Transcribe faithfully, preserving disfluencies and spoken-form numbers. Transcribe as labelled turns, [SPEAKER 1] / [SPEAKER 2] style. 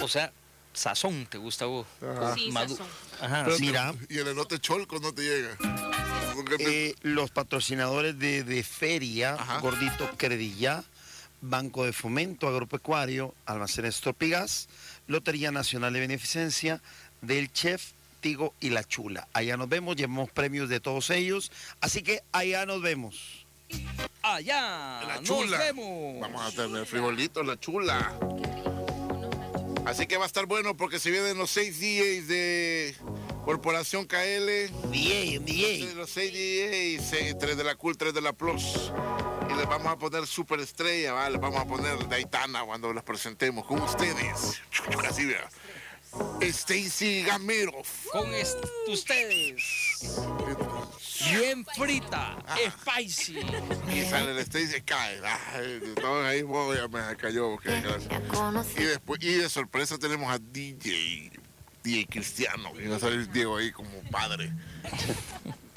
[SPEAKER 1] O sea, sazón te gusta a vos.
[SPEAKER 2] Ajá.
[SPEAKER 3] Sí,
[SPEAKER 1] Madu-
[SPEAKER 3] sazón.
[SPEAKER 1] Ajá.
[SPEAKER 2] Pero
[SPEAKER 4] Mira.
[SPEAKER 2] te- y el elote cholco no te llega. Nunca te-
[SPEAKER 4] Eh, los patrocinadores de, de feria,
[SPEAKER 2] Ajá.
[SPEAKER 4] Gordito Credilla, Banco de Fomento Agropecuario, Almacenes Tropigas, Lotería Nacional de Beneficencia, del Chef, Tigo y La Chula. Allá nos vemos, llevamos premios de todos ellos, así que allá nos vemos.
[SPEAKER 1] Allá
[SPEAKER 2] La
[SPEAKER 1] nos
[SPEAKER 2] chula.
[SPEAKER 1] vemos.
[SPEAKER 2] Vamos a tener frijolito, la chula. Así que va a estar bueno porque se vienen los seis D Js de Corporación K L.
[SPEAKER 4] D J, D J.
[SPEAKER 2] Los seis D Js, eh, tres de la Cool, tres de la Plus. Y les vamos a poner superestrella, ¿vale? Les vamos a poner Daytana cuando las presentemos con ustedes. Así vea. Stacy Gamero.
[SPEAKER 1] Con est- ustedes. Bien frita, spicy.
[SPEAKER 2] Y sale el Stacy se cae. Ay, todos ahí, wow, ya me cayó. qué gracia. Y después, y de sorpresa tenemos a D J, D J Cristiano, que va a salir Diego ahí como padre.